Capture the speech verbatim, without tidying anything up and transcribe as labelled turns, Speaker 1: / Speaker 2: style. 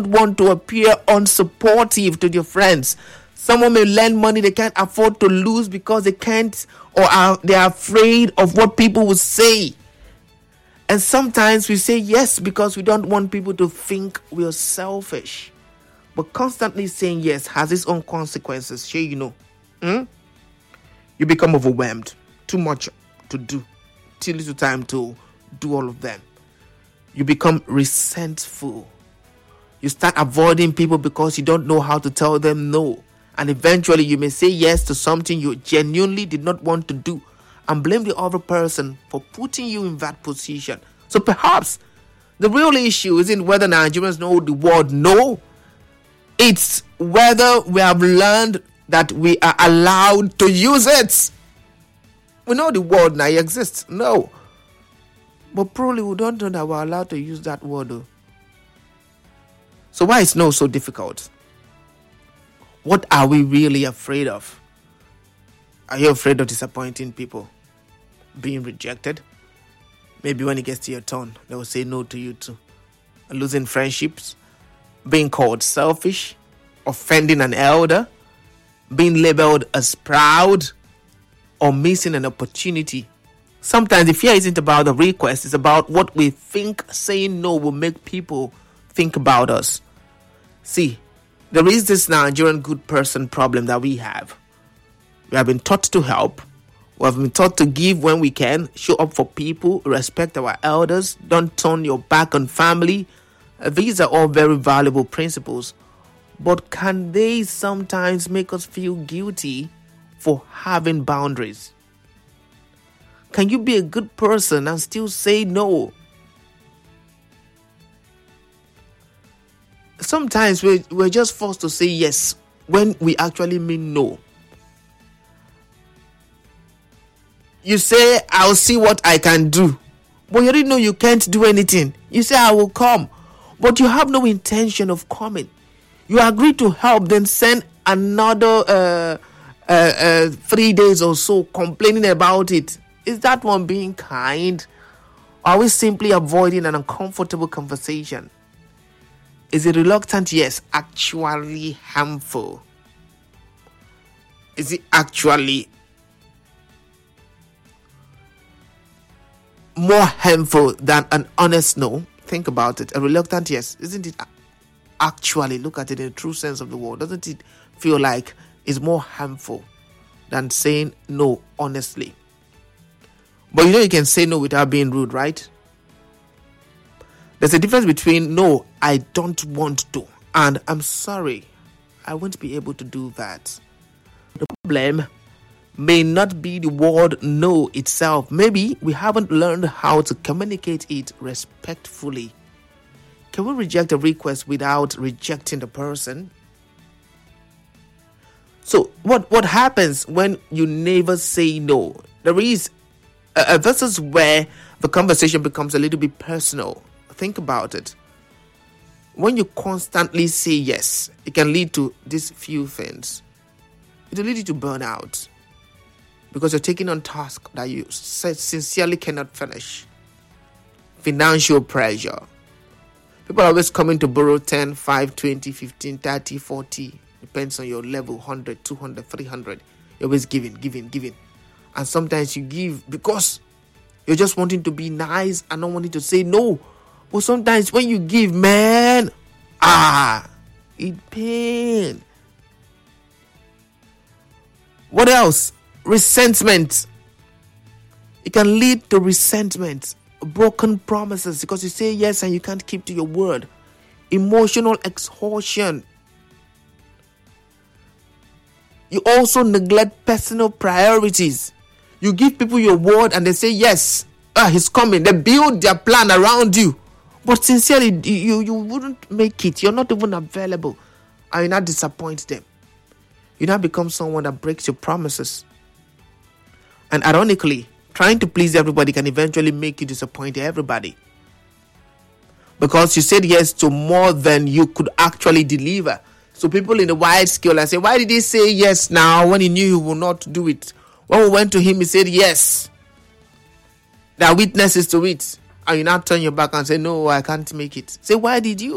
Speaker 1: want to appear unsupportive to your friends. Someone may lend money they can't afford to lose because they can't, or are they are afraid of what people will say. And sometimes we say yes because we don't want people to think we are selfish. But constantly saying yes has its own consequences. Sure, you know. Hmm? You become overwhelmed. Too much to do. Too little time to do all of them. You become resentful. You start avoiding people because you don't know how to tell them no. And eventually you may say yes to something you genuinely did not want to do and blame the other person for putting you in that position. So perhaps the real issue isn't whether Nigerians know the word no. It's whether we have learned that we are allowed to use it. We know the word now exists. No. But probably we don't know that we're allowed to use that word though. So why is no so difficult? What are we really afraid of? Are you afraid of disappointing people? Being rejected? Maybe when it gets to your turn, they will say no to you too. Losing friendships? Being called selfish? Offending an elder? Being labeled as proud? Or missing an opportunity? Sometimes the fear isn't about the request, it's about what we think saying no will make people think about us. See, there is this Nigerian good person problem that we have. We have been taught to help. We have been taught to give when we can, show up for people, respect our elders, don't turn your back on family. These are all very valuable principles. But can they sometimes make us feel guilty for having boundaries? Can you be a good person and still say no? Sometimes we're, we're just forced to say yes when we actually mean no. You say, I'll see what I can do. But you already know you can't do anything. You say, I will come. But you have no intention of coming. You agree to help, then send another uh, uh, uh, three days or so complaining about it. Is that one being kind? Or are we simply avoiding an uncomfortable conversation? Is a reluctant yes actually harmful? Is it actually more harmful than an honest no? Think about it. A reluctant yes, isn't it actually, look at it in the true sense of the word, doesn't it feel like it's more harmful than saying no honestly? But you know you can say no without being rude, right? There's a difference between no, I don't want to, and I'm sorry, I won't be able to do that. The problem may not be the word no itself. Maybe we haven't learned how to communicate it respectfully. Can we reject a request without rejecting the person? So what, what happens when you never say no? There is a, a versus where the conversation becomes a little bit personal. Think about it. When you constantly say yes, it can lead to these few things. It will lead you to burnout because you're taking on tasks that you sincerely cannot finish. Financial pressure. People are always coming to borrow ten, five, twenty, fifteen, thirty, forty. Depends on your level, one hundred, two hundred, three hundred. You're always giving, giving, giving. And sometimes you give because you're just wanting to be nice and not wanting to say no. But sometimes when you give, man, ah, it pain. What else? Resentment. It can lead to resentment. Broken promises because you say yes and you can't keep to your word. Emotional exhaustion. You also neglect personal priorities. You give people your word and they say yes. Ah, he's coming. They build their plan around you. But sincerely, you, you wouldn't make it. You're not even available. And you not disappoint them. You now become someone that breaks your promises. And ironically, trying to please everybody can eventually make you disappoint everybody. Because you said yes to more than you could actually deliver. So people in the wide scale I say, why did he say yes now when he knew he would not do it? When we went to him, he said yes. There are witnesses to it. And you now turn your back and say, no, I can't make it. Say, why did you?